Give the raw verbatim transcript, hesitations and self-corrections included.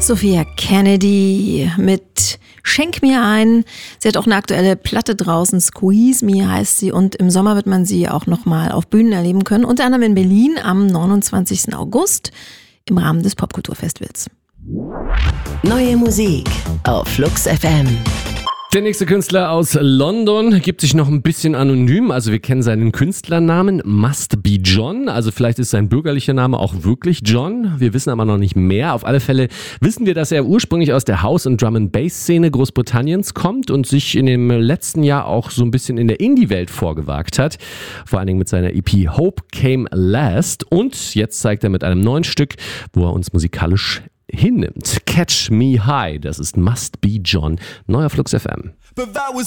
Sophia Kennedy mit Schenk mir ein. Sie hat auch eine aktuelle Platte draußen, Squeeze Me heißt sie, und im Sommer wird man sie auch nochmal auf Bühnen erleben können, unter anderem in Berlin am neunundzwanzigsten August im Rahmen des Popkulturfestivals. Neue Musik auf Flux F M. Der nächste Künstler aus London gibt sich noch ein bisschen anonym, also wir kennen seinen Künstlernamen Must Be John, also vielleicht ist sein bürgerlicher Name auch wirklich John, wir wissen aber noch nicht mehr. Auf alle Fälle wissen wir, dass er ursprünglich aus der House- und Drum-and-Bass-Szene Großbritanniens kommt und sich in dem letzten Jahr auch so ein bisschen in der Indie-Welt vorgewagt hat, vor allen Dingen mit seiner E P Hope Came Last, und jetzt zeigt er mit einem neuen Stück, wo er uns musikalisch hinnimmt. Catch Me High, das ist Must Be John, neuer Flux F M. But that was